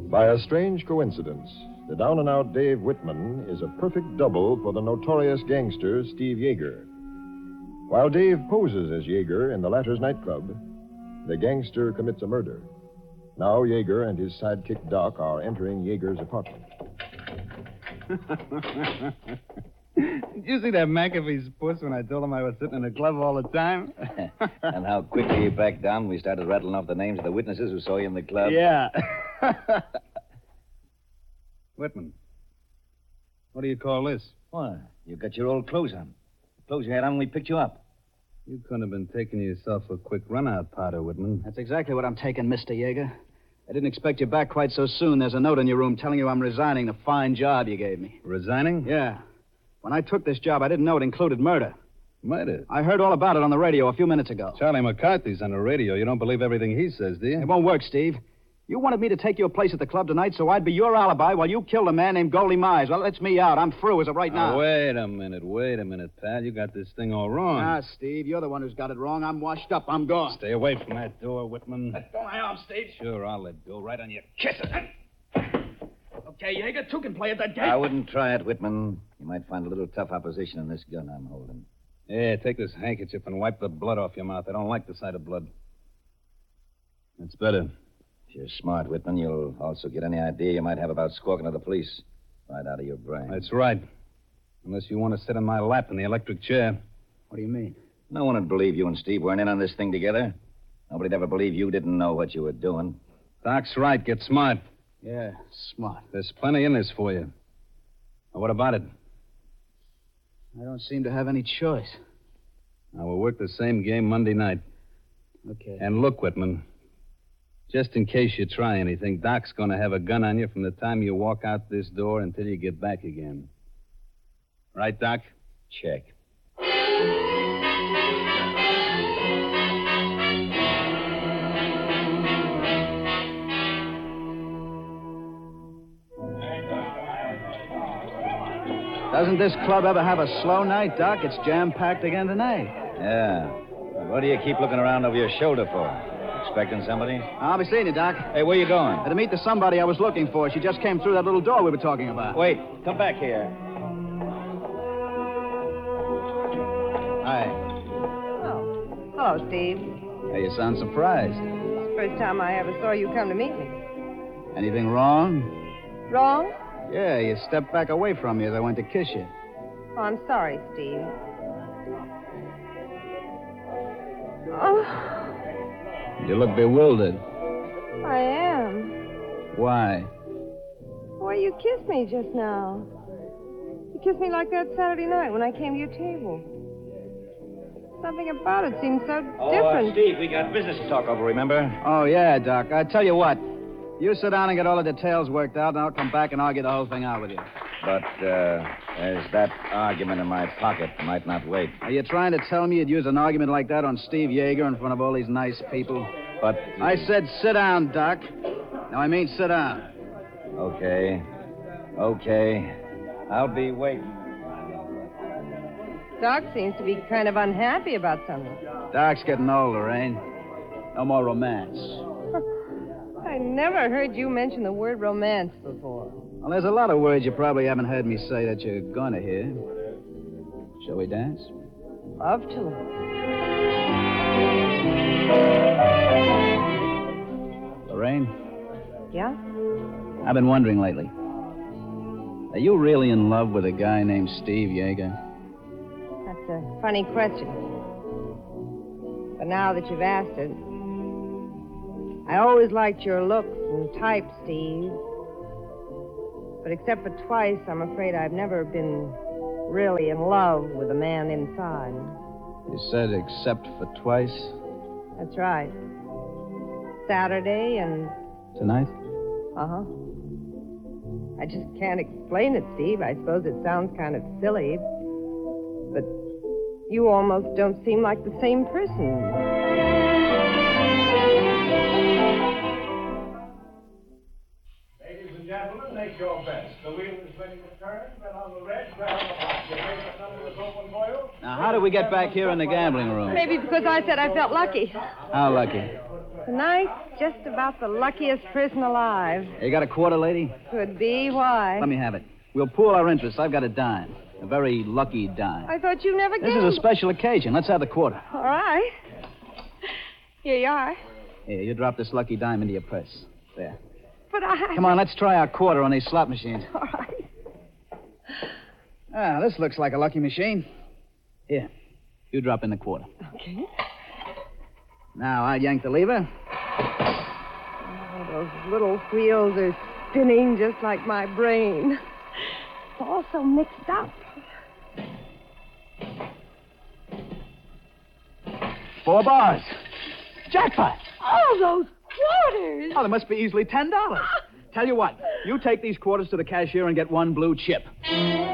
By a strange coincidence, the down-and-out Dave Whitman is a perfect double for the notorious gangster Steve Yeager. While Dave poses as Yeager in the latter's nightclub, the gangster commits a murder. Now Yeager and his sidekick Doc are entering Yeager's apartment. Did you see that McAfee's puss when I told him I was sitting in the club all the time? And how quickly you backed down when we started rattling off the names of the witnesses who saw you in the club? Yeah. Whitman, what do you call this? Why, you got your old clothes on. The clothes you had on when we picked you up. You couldn't have been taking yourself a quick run-out, Potter, Whitman. That's exactly what I'm taking, Mr. Yeager. I didn't expect you back quite so soon. There's a note in your room telling you I'm resigning the fine job you gave me. Resigning? Yeah. When I took this job, I didn't know it included murder. Murder? I heard all about it on the radio a few minutes ago. Charlie McCarthy's on the radio. You don't believe everything he says, do you? It won't work, Steve. You wanted me to take your place at the club tonight so I'd be your alibi while you killed a man named Goldie Mize. Well, that's me out. I'm through as of right now. Wait a minute, pal. You got this thing all wrong. Ah, Steve, you're the one who's got it wrong. I'm washed up. I'm gone. Stay away from that door, Whitman. Let go my arm, Steve. Sure, I'll let go. Right on your kisses. Okay, Yeager, two can play at that game. I wouldn't try it, Whitman. You might find a little tough opposition in this gun I'm holding. Yeah, take this handkerchief and wipe the blood off your mouth. I don't like the sight of blood. That's better. If you're smart, Whitman, you'll also get any idea you might have about squawking to the police right out of your brain. That's right. Unless you want to sit in my lap in the electric chair. What do you mean? No one would believe you and Steve weren't in on this thing together. Nobody'd ever believe you didn't know what you were doing. Doc's right. Get smart. Yeah, smart. There's plenty in this for you. Now, what about it? I don't seem to have any choice. Now, we'll work the same game Monday night. Okay. And look, Whitman, just in case you try anything, Doc's going to have a gun on you from the time you walk out this door until you get back again. Right, Doc? Check. Doesn't this club ever have a slow night, Doc? It's jam-packed again tonight. Yeah. What do you keep looking around over your shoulder for? Expecting somebody? I'll be seeing you, Doc. Hey, where you going? To meet the somebody I was looking for. She just came through that little door we were talking about. Wait, come back here. Hi. Oh. Hello, Steve. Hey, you sound surprised. It's the first time I ever saw you come to meet me. Anything wrong? Wrong? Yeah, you stepped back away from me as I went to kiss you. Oh, I'm sorry, Steve. Oh, You look bewildered. I am. Why? Why, you kissed me just now. You kissed me like that Saturday night when I came to your table. Something about it seemed so different. Steve, we got business to talk over, remember? Oh, yeah, Doc. I tell you what. You sit down and get all the details worked out, and I'll come back and argue the whole thing out with you. But, there's that argument in my pocket. Might not wait. Are you trying to tell me you'd use an argument like that on Steve Yeager in front of all these nice people? But... I said sit down, Doc. Now, I mean sit down. Okay. I'll be waiting. Doc seems to be kind of unhappy about something. Doc's getting older, ain't? No more romance. I never heard you mention the word romance before. Well, there's a lot of words you probably haven't heard me say that you're going to hear. Shall we dance? Love to. Lorraine, Yeah? I've been wondering lately. Are you really in love with a guy named Steve Yeager? That's a funny question. But now that you've asked it, I always liked your looks and type, Steve. But except for twice, I'm afraid I've never been really in love with a man inside. You said except for twice? That's right. Saturday and... Tonight? Uh-huh. I just can't explain it, Steve. I suppose it sounds kind of silly. But you almost don't seem like the same person. Gentlemen, make your best. The wheel is ready to turn, and on the red, grab the hot. Your favorite number is open for you. Now, how did we get back here in the gambling room? Maybe because I said I felt lucky. How lucky? Tonight's just about the luckiest person alive. You got a quarter, lady? Could be. Why? Let me have it. We'll pool our interests. I've got a dime. A very lucky dime. I thought you never This gave. is a special occasion. Let's have the quarter. All right. Here you are. Here, you drop this lucky dime into your purse. There. But I... Come on, let's try our quarter on these slot machines. All right. Ah, this looks like a lucky machine. Here, you drop in the quarter. Okay. Now, I yank the lever. Oh, those little wheels are spinning just like my brain. It's all so mixed up. 4 bars. Jackpot. Oh, those quarters. Oh, there must be easily $10. Tell you what, you take these quarters to the cashier and get 1 blue chip.